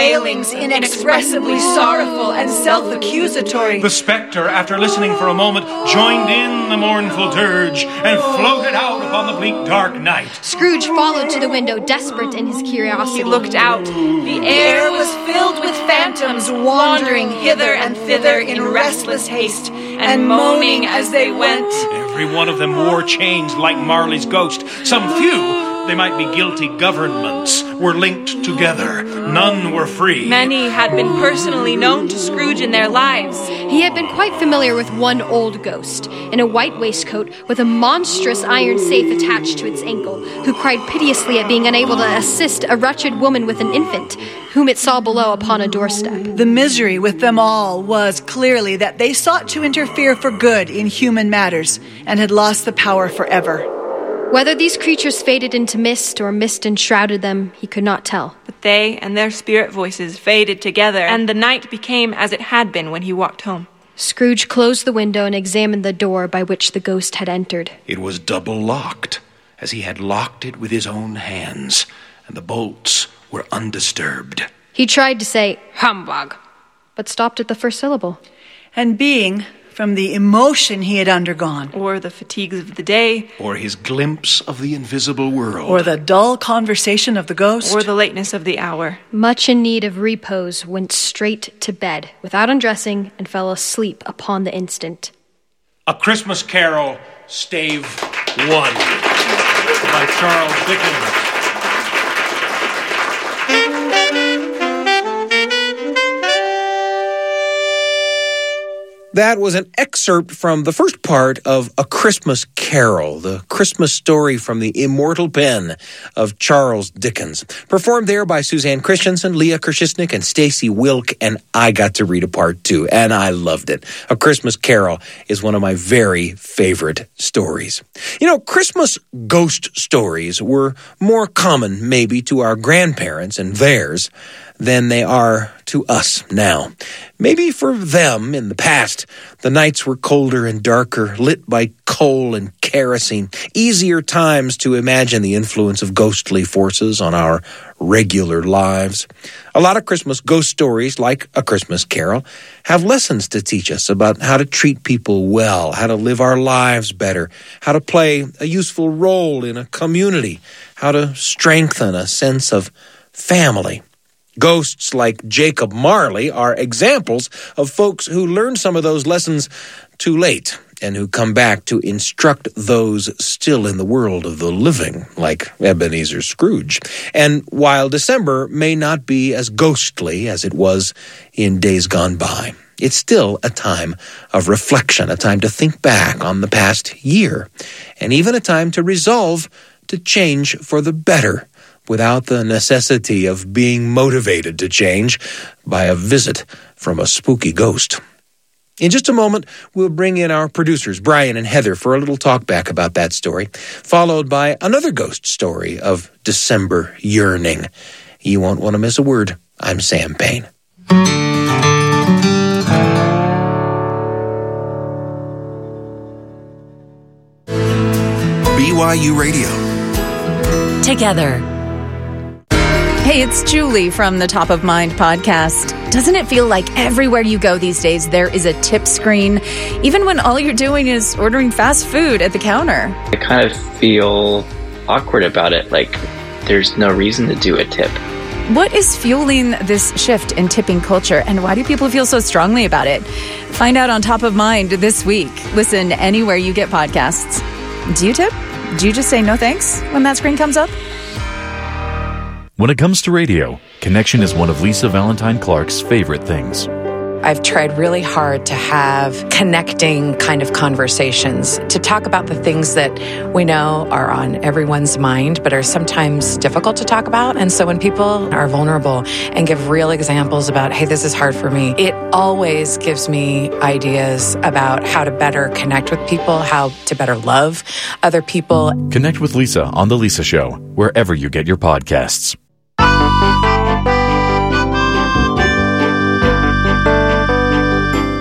wailings inexpressibly sorrowful and self-accusatory. The spectre, after listening for a moment, joined in the mournful dirge and floated out upon the bleak dark night. Scrooge followed to the window, desperate in his curiosity. He looked out. The air was filled with phantoms wandering hither and thither in restless haste and moaning as they went. Every one of them wore chains like Marley's ghost. Some few, they might be guilty governments, were linked together. None were free. Many had been personally known to Scrooge in their lives. He had been quite familiar with one old ghost, in a white waistcoat with a monstrous iron safe attached to its ankle, who cried piteously at being unable to assist a wretched woman with an infant, whom it saw below upon a doorstep. The misery with them all was clearly that they sought to interfere for good in human matters and had lost the power forever. Whether these creatures faded into mist or mist enshrouded them, he could not tell. But they and their spirit voices faded together, and the night became as it had been when he walked home. Scrooge closed the window and examined the door by which the ghost had entered. It was double locked, as he had locked it with his own hands, and the bolts were undisturbed. He tried to say, "Humbug," but stopped at the first syllable. And being, from the emotion he had undergone, or the fatigues of the day, or his glimpse of the invisible world, or the dull conversation of the ghost, or the lateness of the hour, much in need of repose, went straight to bed without undressing and fell asleep upon the instant. A Christmas Carol, Stave 1, by Charles Dickens. That was an excerpt from the first part of A Christmas Carol, the Christmas story from the immortal pen of Charles Dickens. Performed there by Suzanne Christensen, Leah Kershisnik, and Stacy Wilk, and I got to read a part too, and I loved it. A Christmas Carol is one of my very favorite stories. You know, Christmas ghost stories were more common maybe to our grandparents and theirs than they are to us now. Maybe for them in the past, the nights were colder and darker, lit by coal and kerosene. Easier times to imagine the influence of ghostly forces on our regular lives. A lot of Christmas ghost stories, like A Christmas Carol, have lessons to teach us about how to treat people well, how to live our lives better, how to play a useful role in a community, how to strengthen a sense of family. Ghosts like Jacob Marley are examples of folks who learn some of those lessons too late and who come back to instruct those still in the world of the living, like Ebenezer Scrooge. And while December may not be as ghostly as it was in days gone by, it's still a time of reflection, a time to think back on the past year, and even a time to resolve to change for the better, without the necessity of being motivated to change by a visit from a spooky ghost. In just a moment, we'll bring in our producers, Brian and Heather, for a little talk back about that story, followed by another ghost story of December yearning. You won't want to miss a word. I'm Sam Payne. BYU Radio. Together. Hey, it's Julie from the Top of Mind podcast. Doesn't it feel like everywhere you go these days there is a tip screen, even when all you're doing is ordering fast food at the counter? I kind of feel awkward about it, like there's no reason to do a tip. What is fueling this shift in tipping culture, and why do people feel so strongly about it? Find out on Top of Mind this week. Listen anywhere you get podcasts. Do you tip? Do you just say no thanks when that screen comes up? When it comes to radio, connection is one of Lisa Valentine Clark's favorite things. I've tried really hard to have connecting kind of conversations, to talk about the things that we know are on everyone's mind, but are sometimes difficult to talk about. And so when people are vulnerable and give real examples about, hey, this is hard for me, it always gives me ideas about how to better connect with people, how to better love other people. Connect with Lisa on The Lisa Show, wherever you get your podcasts.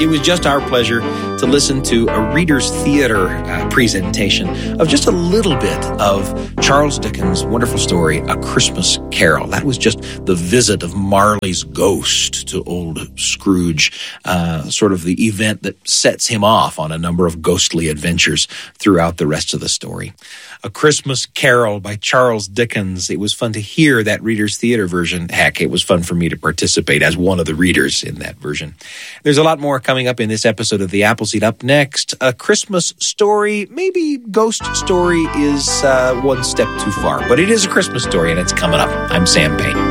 It was just our pleasure to listen to a Reader's Theater presentation of just a little bit of Charles Dickens' wonderful story, A Christmas Carol. That was just the visit of Marley's ghost to old Scrooge, sort of the event that sets him off on a number of ghostly adventures throughout the rest of the story. A Christmas Carol by Charles Dickens. It was fun to hear that Reader's Theater version. Heck, it was fun for me to participate as one of the readers in that version. There's a lot more coming up in this episode of The Appleseed. Up next, A Christmas Story. Maybe Ghost Story is one step too far, but it is a Christmas story and it's coming up. I'm Sam Payne.